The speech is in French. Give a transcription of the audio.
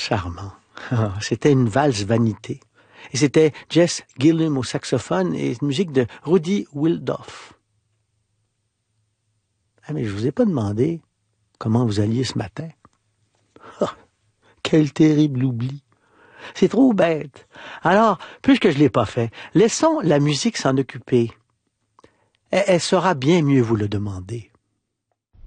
Charmant. C'était une valse vanité. Et c'était Jess Gilliam au saxophone et une musique de Rudy Wildoff. Ah, mais je vous ai pas demandé comment vous alliez ce matin. Oh, quel terrible oubli. C'est trop bête. Alors, puisque je l'ai pas fait, laissons la musique s'en occuper. Elle saura bien mieux vous le demander.